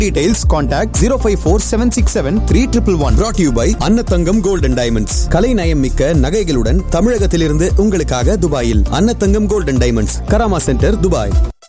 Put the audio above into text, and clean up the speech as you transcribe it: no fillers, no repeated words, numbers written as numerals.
Details contact 054-767-3111. Brought to you by Annathangam Gold and Diamonds. கலை நயம் மிக்க நகைகளுடன் தமிழகத்திலிருந்து உங்களுக்காக துபாயில் Annathangam Gold and Diamonds, Karama centre, Dubai.